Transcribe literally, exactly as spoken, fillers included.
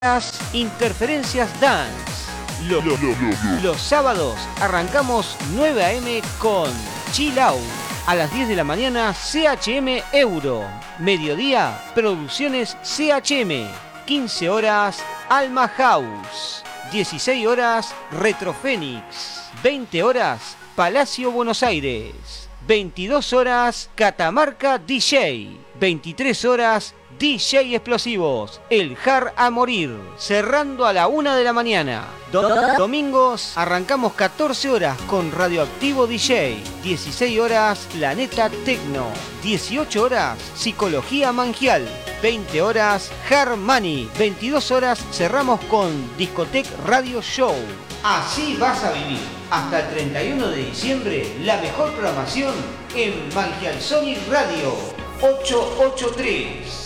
Las Interferencias Dance. Los, los sábados arrancamos nueve a eme con Chill Out. A las diez de la mañana ce hache eme Euro. Mediodía Producciones ce hache eme. quince horas Alma House. dieciséis horas Retrofénix. veinte horas Palacio Buenos Aires. veintidós horas Catamarca D J. veintitrés horas D J Explosivos, el Hard a Morir, cerrando a la una de la mañana. Do Domingos arrancamos catorce horas con Radioactivo D J, dieciséis horas Planeta Tecno, dieciocho horas Psicología Mangial, veinte horas Hard Money, veintidós horas cerramos con Discotec Radio Show. Así vas a vivir. Hasta el treinta y uno de diciembre, la mejor programación en Mangial Sonic Radio ochocientos ochenta y tres.